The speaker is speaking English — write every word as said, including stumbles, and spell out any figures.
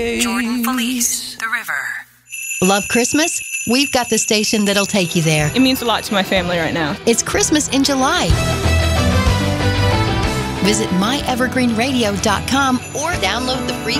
Jordan Felice, The River. Love Christmas? We've got the station that'll take you there. It means a lot to my family right now. It's Christmas in July. Visit my evergreen radio dot com or download the free